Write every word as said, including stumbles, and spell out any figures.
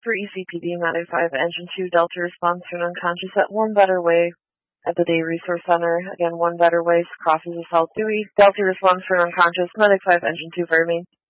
For E C P D, Medic five, Engine two, Delta responds to an unconscious at One Better Way at the Day Resource Center. Again, One Better Way crosses the South Dewey. Delta responds to an unconscious, Medic five, Engine two, Vermi.